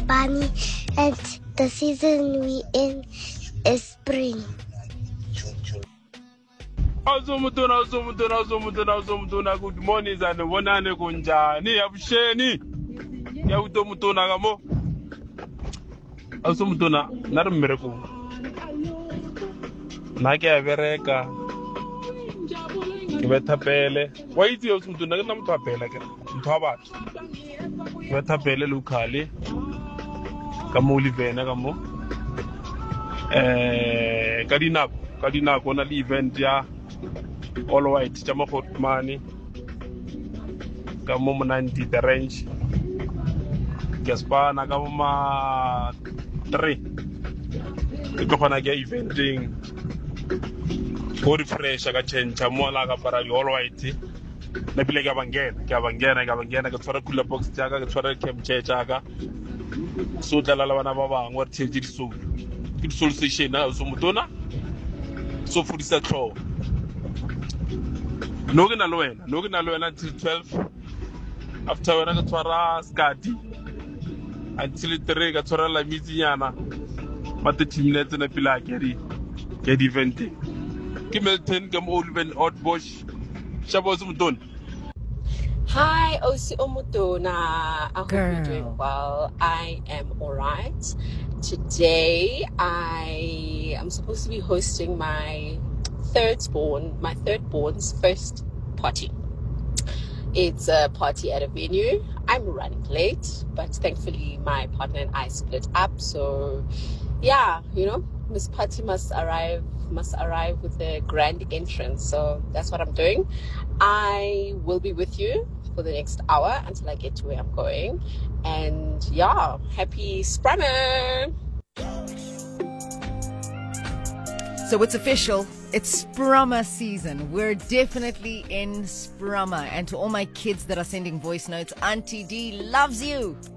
bunny, and the season we in is spring. Good morning, and wanane kunjani yabusheni yawutomutona kamo awusomutona narimmereko nake abereka ngibethapele wayithi awusomutona ke namtho aphela ke mtho abatho ngibethapele locally kamo olivena kamo ka dinako na le event ya all white tša Magotmane ka mo 90 the range ke spana ka mo ma 3 ke khona ke eventing go refresh ka change mo la ka para all white le bile ka bangena ke tshwara cooler box tša ka ke tshwara camp chair tša ka so tla la bana ba bangwe re tshetse di soul ke soul station na so motona so fudisa tlho no ke na le wena until 12 after wena ka tshwara skati until 3 ka tshwara la mitsinyana ma 30 minutes na pila ke di event ke Milton ke mo Oliven Outbush shabo mutoni. Hi, Osi Omutona. I hope you're doing well. I am alright. Today I am supposed to be hosting my thirdborn's first party. It's a party at a venue. I'm running late, but thankfully my partner and I split up. So yeah, Miss Party must arrive with a grand entrance. So that's what I'm doing. I will be with you for the next hour until I get to where I'm going. And yeah, happy Sprummer! So it's official. It's Sprummer season. We're definitely in Sprummer. And to all my kids that are sending voice notes, Auntie D loves you.